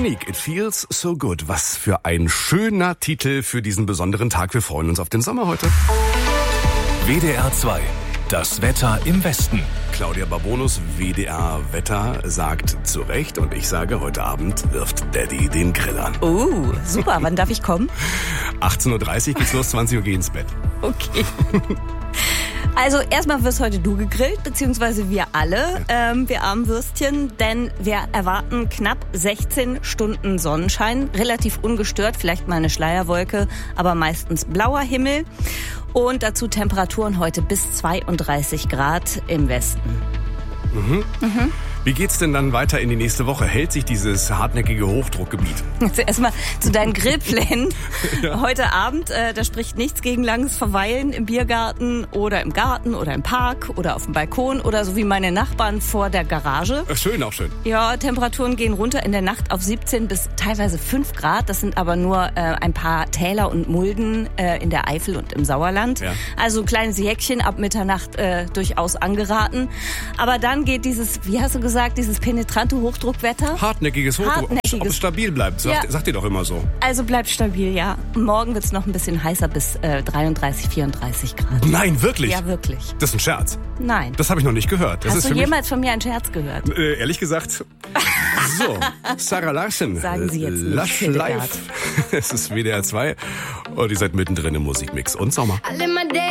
Monique, It Feels So Good. Was für ein schöner Titel für diesen besonderen Tag. Wir freuen uns auf den Sommer heute. WDR 2. Das Wetter im Westen. Claudia Barbonus, WDR-Wetter, sagt zu Recht und ich sage, heute Abend wirft Daddy den Grill an. Oh, super. Wann darf ich kommen? 18.30 Uhr geht's los, 20 Uhr geh ins Bett. Okay. Also erstmal wirst heute du gegrillt, beziehungsweise wir alle, wir armen Würstchen, denn wir erwarten knapp 16 Stunden Sonnenschein, relativ ungestört, vielleicht mal eine Schleierwolke, aber meistens blauer Himmel und dazu Temperaturen heute bis 32 Grad im Westen. Wie geht's denn dann weiter in die nächste Woche? Hält sich dieses hartnäckige Hochdruckgebiet? Also erstmal zu deinen Grillplänen. Ja. Heute Abend, da spricht nichts gegen langes Verweilen im Biergarten oder im Garten oder im Park oder auf dem Balkon oder so wie meine Nachbarn vor der Garage. Ach, schön, auch schön. Ja, Temperaturen gehen runter in der Nacht auf 17 bis teilweise 5 Grad. Das sind aber nur ein paar Täler und Mulden in der Eifel und im Sauerland. Ja. Also kleines Jäckchen ab Mitternacht durchaus angeraten. Aber dann geht dieses, wie hast du gesagt, dieses penetrante Hochdruckwetter. Hartnäckiges Hochdruck. Hartnäckiges. Ob es stabil bleibt, sagt ihr doch immer so. Also bleibt stabil, ja. Morgen wird's noch ein bisschen heißer bis 33, 34 Grad. Nein, wirklich? Ja, wirklich. Das ist ein Scherz. Nein. Das habe ich noch nicht gehört. Das Hast ist du für mich, jemals von mir einen Scherz gehört? ehrlich gesagt, so, Sarah Larsen. Sagen Sie jetzt nicht, Lush Hildegard. Live. Es ist WDR 2 und ihr seid mittendrin im Musikmix und Sommer.